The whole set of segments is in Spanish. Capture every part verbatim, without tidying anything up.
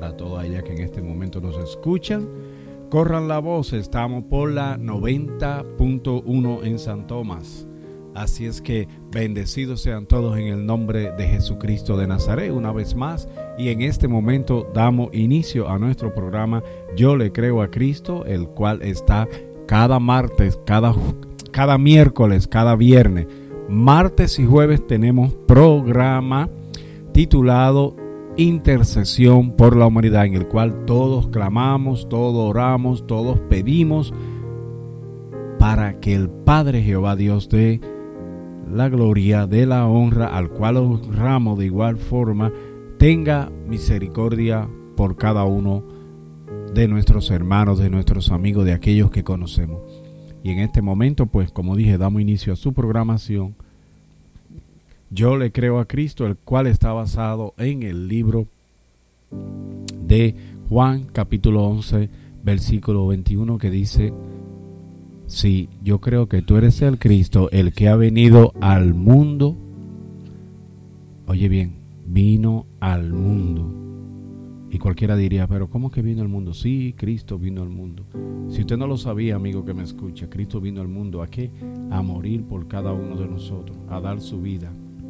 para todas ellas que en este momento nos escuchan. Corran la voz, estamos por la noventa punto uno en San Tomás. Así es que bendecidos sean todos en el nombre de Jesucristo de Nazaret una vez más. Y en este momento damos inicio a nuestro programa Yo le creo a Cristo, el cual está cada martes, cada, cada miércoles, cada viernes. Martes y jueves tenemos programa titulado Intercesión por la Humanidad, en el cual todos clamamos, todos oramos, todos pedimos para que el Padre Jehová Dios dé la gloria, de la honra, al cual honramos de igual forma, tenga misericordia por cada uno de nuestros hermanos, de nuestros amigos, de aquellos que conocemos. Y en este momento, pues como dije, damos inicio a su programación. Yo le creo a Cristo, el cual está basado en el libro de Juan, capítulo once, versículo veintiuno, que dice: sí, yo creo que tú eres el Cristo, el que ha venido al mundo. Oye bien, vino al mundo. Y cualquiera diría, pero ¿cómo que vino al mundo? Sí, Cristo vino al mundo. Si usted no lo sabía, amigo que me escucha, Cristo vino al mundo. ¿A qué? A morir por cada uno de nosotros, a dar su vida.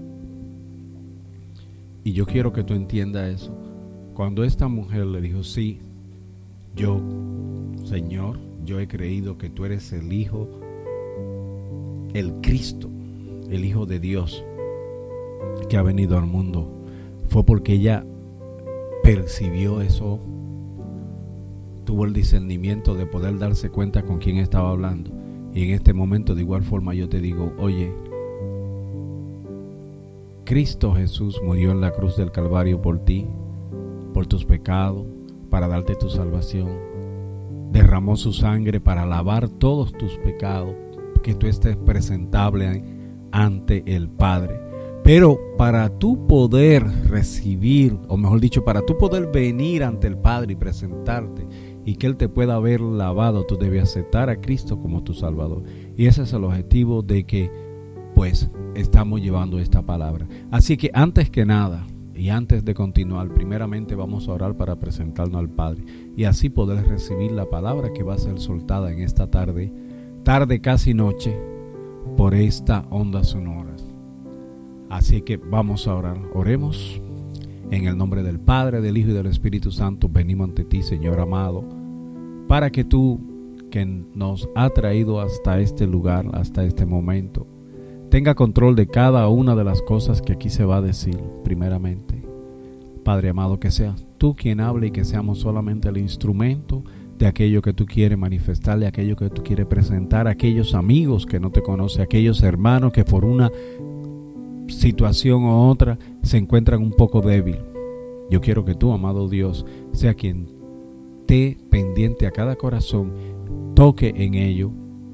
Y yo quiero que tú entiendas eso. Cuando esta mujer le dijo, sí, yo, Señor, yo he creído que tú eres el Hijo, el Cristo, el Hijo de Dios que ha venido al mundo, fue porque ella percibió eso, tuvo el discernimiento de poder darse cuenta con quién estaba hablando. Y en este momento, de igual forma, yo te digo, oye, Cristo Jesús murió en la cruz del Calvario por ti, por tus pecados, para darte tu salvación. Derramó su sangre para lavar todos tus pecados, que tú estés presentable ante el Padre. Pero para tú poder recibir, o mejor dicho, para tú poder venir ante el Padre y presentarte y que Él te pueda haber lavado, tú debes aceptar a Cristo como tu Salvador. Y ese es el objetivo de que pues estamos llevando esta palabra. Así que antes que nada y antes de continuar, primeramente vamos a orar para presentarnos al Padre y así poder recibir la palabra que va a ser soltada en esta tarde, tarde casi noche, por esta onda sonora. Así que vamos a orar. Oremos. En el nombre del Padre, del Hijo y del Espíritu Santo, venimos ante ti, Señor amado, para que tú, que nos has traído hasta este lugar, hasta este momento, tenga control de cada una de las cosas que aquí se va a decir. Primeramente, Padre amado, que seas tú quien hable y que seamos solamente el instrumento de aquello que tú quieres manifestar, de aquello que tú quieres presentar a aquellos amigos que no te conocen, a aquellos hermanos que por una situación u otra se encuentran un poco débil. Yo quiero que tú, amado Dios, sea quien esté pendiente a cada corazón, toque en ello,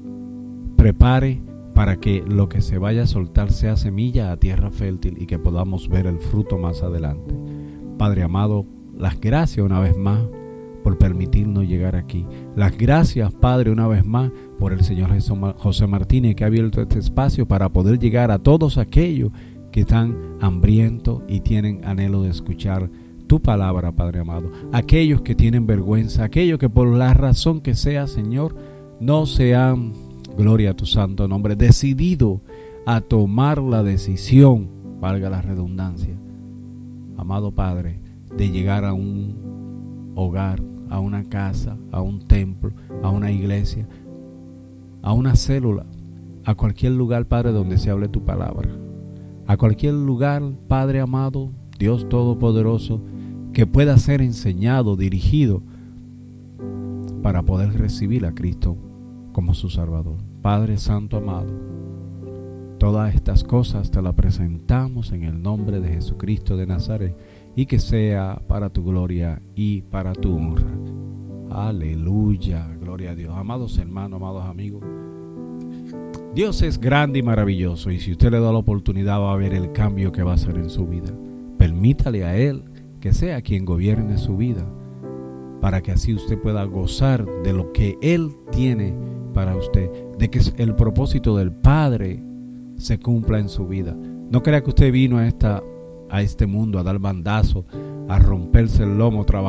prepare para que lo que se vaya a soltar sea semilla a tierra fértil y que podamos ver el fruto más adelante. Padre amado, las gracias una vez más por permitirnos llegar aquí. Las gracias, Padre, una vez más por el Señor José Martínez, que ha abierto este espacio para poder llegar a todos aquellos que están hambrientos y tienen anhelo de escuchar tu palabra, Padre amado. Aquellos que tienen vergüenza, aquellos que por la razón que sea, Señor, no se han, gloria a tu santo nombre, decidido a tomar la decisión, valga la redundancia, amado Padre, de llegar a un hogar, a una casa, a un templo, a una iglesia, a una célula, a cualquier lugar, Padre, donde se hable tu palabra, a cualquier lugar, Padre amado, Dios Todopoderoso, que pueda ser enseñado, dirigido, para poder recibir a Cristo como su Salvador. Padre Santo amado, todas estas cosas te las presentamos en el nombre de Jesucristo de Nazaret, y que sea para tu gloria y para tu honra. Aleluya, gloria a Dios. Amados hermanos, amados amigos, Dios es grande y maravilloso, y si usted le da la oportunidad va a ver el cambio que va a hacer en su vida. Permítale a Él que sea quien gobierne su vida, para que así usted pueda gozar de lo que Él tiene para usted, de que el propósito del Padre se cumpla en su vida. No crea que usted vino a esta a este mundo a dar bandazo, a romperse el lomo, trabajar